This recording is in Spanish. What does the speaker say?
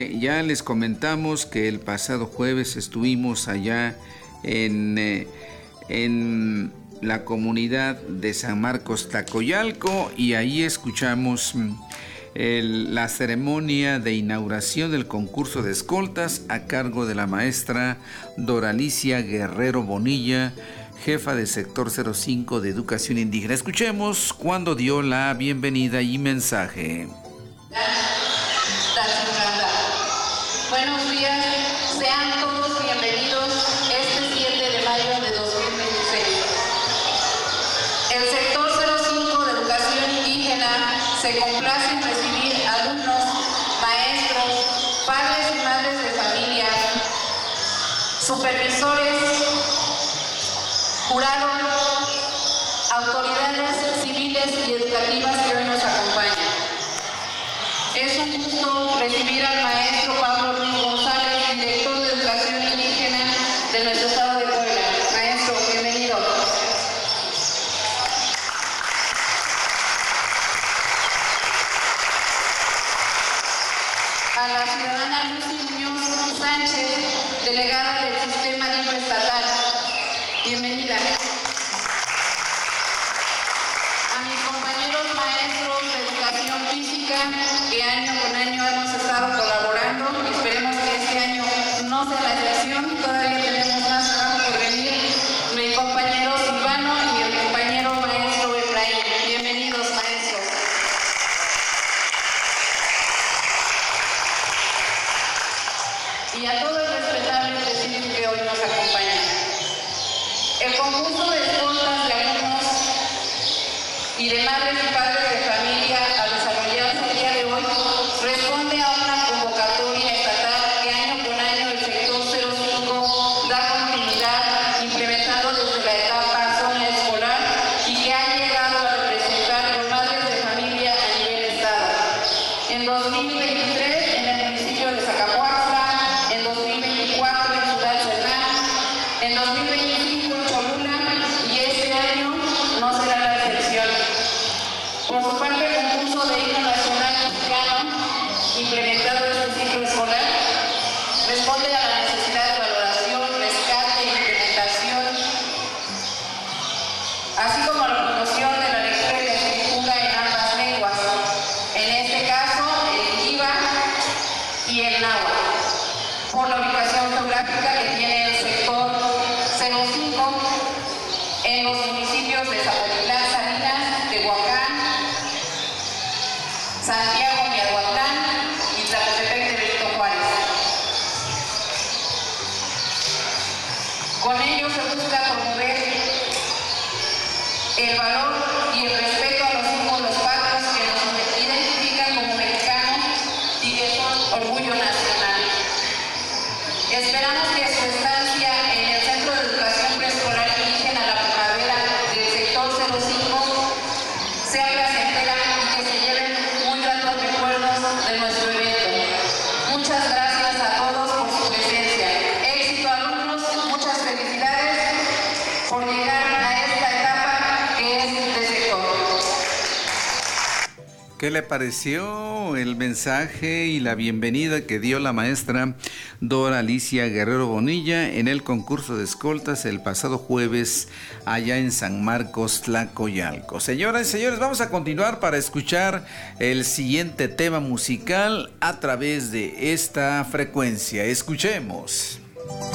Ya les comentamos que el pasado jueves estuvimos allá en la comunidad de San Marcos Tlacoyalco y ahí escuchamos la ceremonia de inauguración del concurso de escoltas a cargo de la maestra Doralicia Guerrero Bonilla, jefa del sector 05 de Educación Indígena. Escuchemos cuando dio la bienvenida y mensaje. Buenos días, sean todos bienvenidos este 7 de mayo de 2026. El sector 05 de Educación Indígena se complace en recibir alumnos, maestros, padres y madres de familia, supervisores, jurado, autoridades civiles y educativas que hoy nos acompañan. Es un gusto recibir al maestro Pablo Ruiz González, director de Educación Indígena de nuestro estado de Puebla. Maestro, bienvenido. A la ciudadana Lucy Muñoz Sánchez, delegada del Sistema Libre Estatal. Bienvenida. A mis compañeros maestros de Educación Física, que año con año hemos estado colaborando, y esperemos que este año no sea la excepción, todavía tenemos más trabajo por venir. Mi compañero Silvano y el compañero maestro Efraín. Bienvenidos, maestros. Y a todo el respetable presidio que hoy nos acompaña. El concurso de escoltas de alumnos y de madres y padres de familia a desarrollarse el día de hoy responde a una convocatoria estatal que año con año el sector 05 da continuidad, implementando desde la etapa zona escolar y que ha llegado a representar con madres de familia a nivel estado. En 2023 en el municipio de Zacapuaxtla, en 2024 en Ciudad Cerdán, en 2025 en Cholula y este año no será la excepción. Por su parte, el concurso de himno nacional mexicano, implementado en este ciclo escolar, responde a la necesidad de valoración, rescate e implementación, así como a la promoción de la lectura y la escritura en ambas lenguas, en este caso el IVA y el náhuatl, por la ubicación geográfica que tiene el sector 05 en los municipios de Zapotlán, Salinas, Tehuacán, Santiago, Miahuatlán y Tlacotepec de Benito Juárez. Con ello se busca promover el valor y el respeto a los símbolos patrios que nos identifican como mexicanos y que son orgullo nacional. Esperamos que su estancia en el Centro de Educación Preescolar Indígena La Primavera del sector 05 sea placentera y que se lleven muy gratos recuerdos de nuestro evento. Muchas gracias a todos por su presencia. Éxito, alumnos, muchas felicidades por llegar a esta etapa que es de sector. ¿Qué le pareció el mensaje y la bienvenida que dio la maestra Doralicia Guerrero Bonilla en el concurso de escoltas el pasado jueves allá en San Marcos Tlacoyalco? Señoras y señores, vamos a continuar para escuchar el siguiente tema musical a través de esta frecuencia. Escuchemos.